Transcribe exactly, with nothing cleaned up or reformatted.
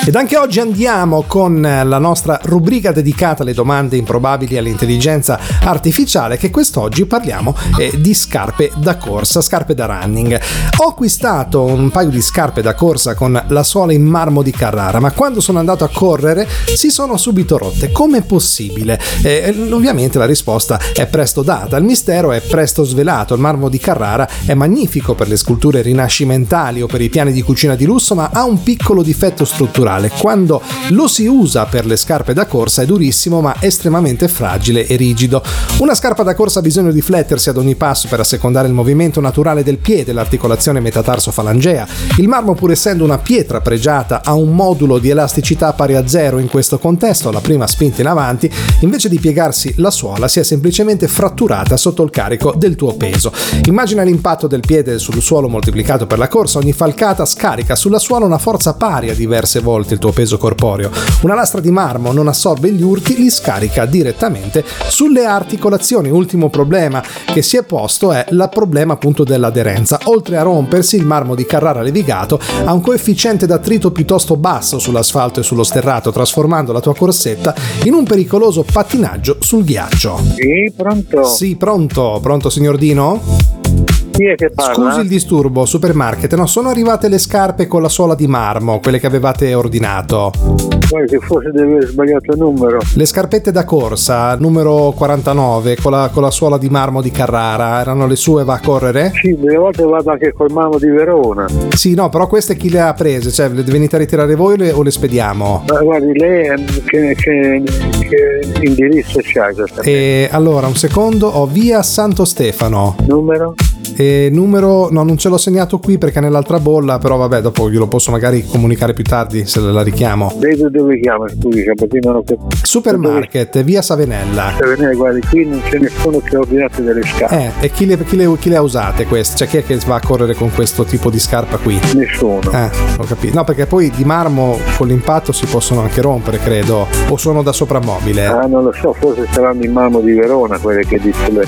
Ed anche oggi andiamo con la nostra rubrica dedicata alle domande improbabili all'intelligenza artificiale, che quest'oggi parliamo eh, di scarpe da corsa, scarpe da running. Ho acquistato un paio di scarpe da corsa con la suola in marmo di Carrara, ma quando sono andato a correre si sono subito rotte. Com'è possibile? Eh, ovviamente la risposta è presto data, il mistero è presto svelato. Il marmo di Carrara è magnifico per le sculture rinascimentali o per i piani di cucina di lusso, ma ha un piccolo difetto strutturale. Quando lo si usa per le scarpe da corsa è durissimo ma estremamente fragile e rigido. Una scarpa da corsa ha bisogno di flettersi ad ogni passo per assecondare il movimento naturale del piede, l'articolazione metatarso-falangea. Il marmo, pur essendo una pietra pregiata, ha un modulo di elasticità pari a zero. In questo contesto, alla prima spinta in avanti, invece di piegarsi la suola, si è semplicemente fratturata sotto il carico del tuo peso. Immagina l'impatto del piede sul suolo moltiplicato per la corsa. Ogni falcata scarica sulla suola una forza pari a diverse volte il tuo peso corporeo. Una lastra di marmo non assorbe gli urti, li scarica direttamente sulle articolazioni. Ultimo problema che si è posto è il problema appunto dell'aderenza. Oltre a rompersi, il marmo di Carrara levigato ha un coefficiente d'attrito piuttosto basso sull'asfalto e sullo sterrato, trasformando la tua corsetta in un pericoloso pattinaggio sul ghiaccio. Sì, pronto? Sì, pronto. Pronto, signor Dino? Chi è che parla? Scusi il disturbo, supermarket. No, sono arrivate le scarpe con la suola di marmo, quelle che avevate ordinato. Poi se forse deve aver sbagliato il numero. Le scarpette da corsa, numero quarantanove, con la, con la suola di marmo di Carrara, erano le sue? Va a correre? Sì, delle volte vado anche col marmo di Verona. Sì, no, però queste chi le ha prese? Cioè, le venite a ritirare voi o le, o le spediamo? Ma guardi, lei che, che, che indirizzo c'ha? E allora, un secondo, ho via Santo Stefano. Numero? E numero, no, non ce l'ho segnato qui perché è nell'altra bolla, però vabbè, dopo glielo posso magari comunicare più tardi se la richiamo. Lei dove chiama? Scusi, perché non ho capito. Supermarket, dove... via Savenella. Savenella, guardi, qui non c'è nessuno che ha ordinato delle scarpe. Eh, e chi le, chi, le, chi le ha usate queste? Cioè, chi è che va a correre con questo tipo di scarpa qui? Nessuno. Eh, ho capito. No, perché poi di marmo con l'impatto si possono anche rompere, credo. O sono da soprammobile? Ah, non lo so, forse saranno in marmo di Verona quelle che dice lei.